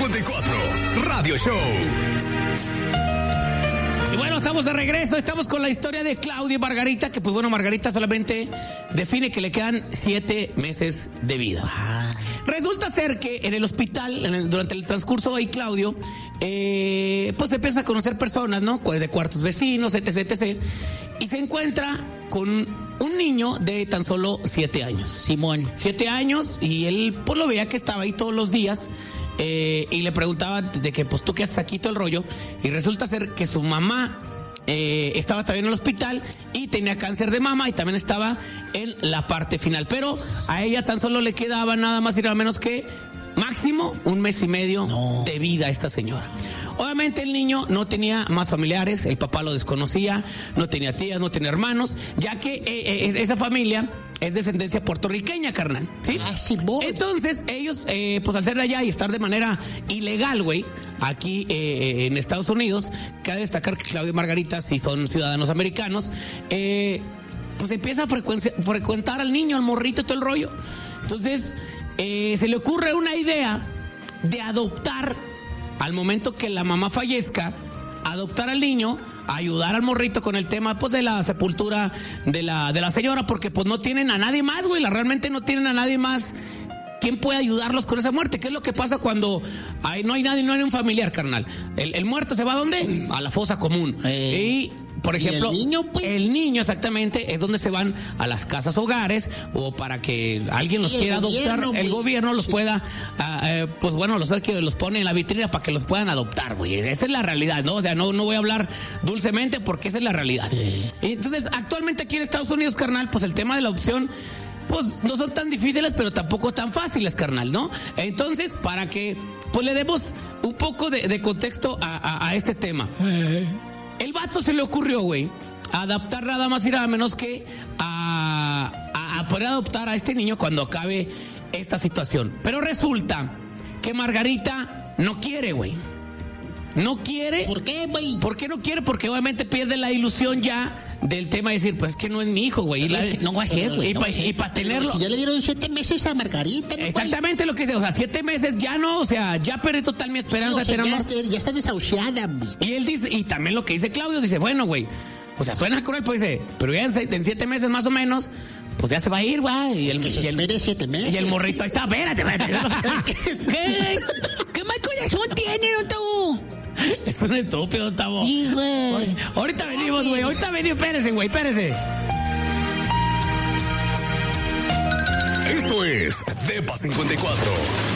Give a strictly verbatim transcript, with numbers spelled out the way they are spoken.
cincuenta y cuatro Radio Show. Y bueno, estamos de regreso, estamos con la historia de Claudio y Margarita, que pues bueno, Margarita solamente define que le quedan siete meses de vida. Ah. Resulta ser que en el hospital, en el, durante el transcurso de Claudio, eh, pues empieza a conocer personas, ¿no? De cuartos vecinos, etc, etcétera. Y se encuentra con un niño de tan solo siete años. Simón. Siete años, y él pues lo veía que estaba ahí todos los días. Eh, y le preguntaba de que pues tú qué haces aquí todo el rollo, y resulta ser que su mamá eh, estaba también en el hospital y tenía cáncer de mama y también estaba en la parte final, pero a ella tan solo le quedaba nada más y nada menos que máximo un mes y medio no. de vida a esta señora. Obviamente el niño no tenía más familiares, el papá lo desconocía, no tenía tías, no tenía hermanos, ya que eh, eh, esa familia es descendencia puertorriqueña, carnal, ¿sí? Ah, sí, voy. Entonces ellos, eh, pues al ser de allá y estar de manera ilegal, güey, aquí eh, en Estados Unidos, cabe destacar que Claudio y Margarita sí son ciudadanos americanos, eh, pues empieza a frecuentar al niño, al morrito y todo el rollo. Entonces eh, se le ocurre una idea de adoptar, al momento que la mamá fallezca, adoptar al niño, ayudar al morrito con el tema pues de la sepultura de la de la señora, porque pues no tienen a nadie más, güey, la, realmente no tienen a nadie más quien puede ayudarlos con esa muerte. ¿Qué es lo que pasa cuando hay, no hay nadie, no hay un familiar, carnal? El, el muerto se va ¿a dónde? A la fosa común. Eh, y por ejemplo, ¿y el niño, pues? El niño exactamente es donde se van a las casas hogares, o para que alguien sí, los quiera adoptar, gobierno, el gobierno los sí. pueda, uh, uh, pues bueno, los que los pone en la vitrina para que los puedan adoptar, güey. Esa es la realidad, ¿no? O sea, no, no voy a hablar dulcemente porque esa es la realidad. Sí. Entonces, actualmente aquí en Estados Unidos, carnal, pues el tema de la adopción, pues no son tan difíciles, pero tampoco tan fáciles, carnal, ¿no? Entonces, para que pues le demos un poco de, de contexto a, a, a este tema. El vato se le ocurrió, güey, adaptar nada más y nada menos que a, a, a poder adoptar a este niño cuando acabe esta situación. Pero resulta que Margarita no quiere, güey. No quiere. ¿Por qué, güey? ¿Por qué no quiere? Porque obviamente pierde la ilusión ya del tema de decir, pues es que no es mi hijo, güey. No va a ser, güey. Y para no pa tenerlo. Si ya le dieron siete meses a Margarita, ¿no, exactamente, güey? Lo que dice, o sea, siete meses ya no, o sea, ya perdí total mi esperanza. Sí, o sea, tenemos... ya, ya estás desahuciada, güey. Y él dice, y también lo que dice Claudio, dice, bueno, güey, o sea, suena cruel, pues dice, pero ya en, en siete meses más o menos, pues ya se va a ir, güey. Y el, que se y el, espere siete meses. Y el morrito, ahí está, espérate, espérate. ¿Qué, ¿Qué mal corazón tiene, no tú? Es un estúpido, Tavo. Sí, güey. Ahorita venimos, güey. Ahorita venimos. Espérese, güey. Espérese. Esto es Depa cincuenta y cuatro.